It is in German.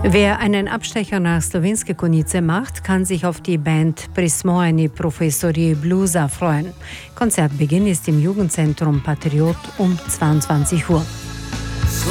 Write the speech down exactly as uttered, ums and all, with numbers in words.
Wer einen Abstecher nach Slovenske Konjice macht, kann sich auf die Band Prismojeni Profesori Bluesa freuen. Konzertbeginn ist im Jugendzentrum Patriot um zweiundzwanzig Uhr.